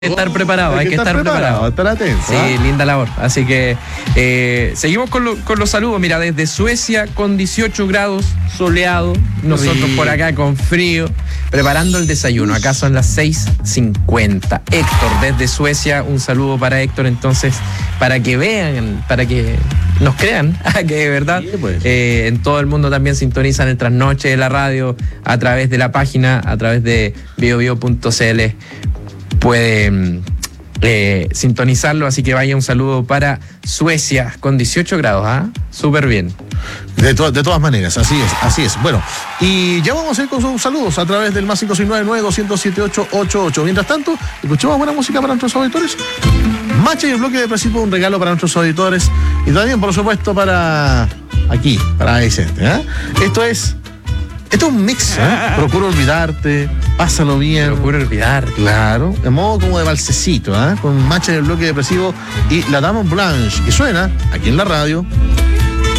estar preparado, hay que estar preparado. Estar atento. Sí, linda labor. Así que seguimos con los saludos. Mira, desde Suecia con 18 grados, soleado. Nosotros por acá con frío, preparando el desayuno. Acá son las 6:50. Héctor, desde Suecia, un saludo para Héctor. Entonces, para que vean, para que nos crean, que de verdad, sí, pues. En todo el mundo también sintonizan el trasnoche de la radio a través de la página, a través de biobio.cl. Puede sintonizarlo, así que vaya un saludo para Suecia con 18 grados, súper bien. De todas maneras, así es. Bueno, y ya vamos a ir con sus saludos a través del más 569-900-7888. Mientras tanto, escuchamos buena música para nuestros auditores. Macha y el bloque depresivo, un regalo para nuestros auditores y también, por supuesto, para aquí, para Vicente. Esto es un mix, Procura olvidarte, pásalo bien. Procura olvidar. Claro, de modo como de balsecito, con Macha en el bloque depresivo y la Dame Blanche, que suena aquí en la radio